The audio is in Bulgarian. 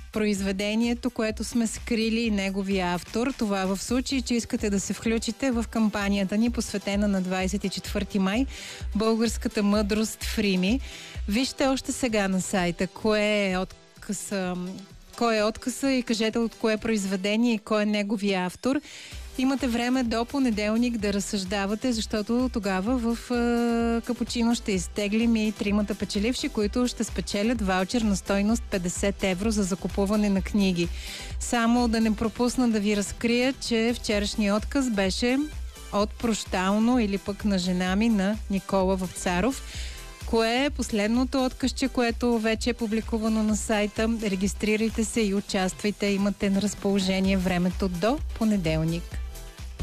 произведението, което сме скрили и неговия автор. Това в случай, че искате да се включите в кампанията ни, посветена на 24 май, Българската мъдрост в Рими. Вижте още сега на сайта кой е отказа и кажете от кое произведение и кой е неговия автор. Имате време до понеделник да разсъждавате, защото тогава в Капучино ще изтеглим и тримата печеливши, които ще спечелят ваучер на стойност 50 евро за закупуване на книги. Само да не пропусна да ви разкрия, че вчерашният отказ беше от Прощално или пък на жена ми на Никола Вапцаров. Кое е последното откъсче, което вече е публикувано на сайта? Регистрирайте се и участвайте. Имате на разположение времето до понеделник.